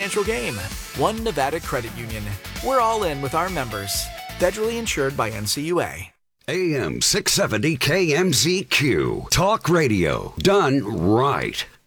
financial game. One Nevada Credit Union. We're all in with our members. Federally insured by NCUA. AM 670 KMZQ. Talk radio done right.